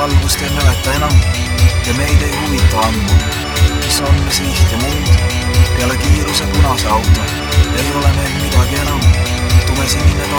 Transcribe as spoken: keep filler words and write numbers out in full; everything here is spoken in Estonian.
algust ei mäleta enam ja meid ei huvita ammu, mis on siht ja muud. Peale kiiruse punase auto ei ole meil midagi enam. Tume sinine